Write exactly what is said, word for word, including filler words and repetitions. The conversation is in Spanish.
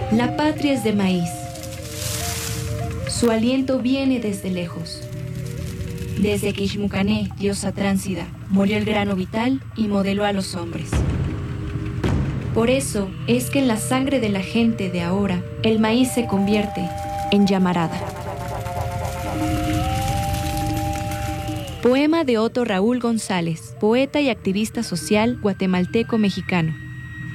La patria es de maíz. Su aliento viene desde lejos. Desde que Ixmucané, diosa tránsida, molió el grano vital y modeló a los hombres. Por eso es que en la sangre de la gente de ahora, el maíz se convierte en llamarada. Poema de Otto Raúl González, poeta y activista social guatemalteco-mexicano.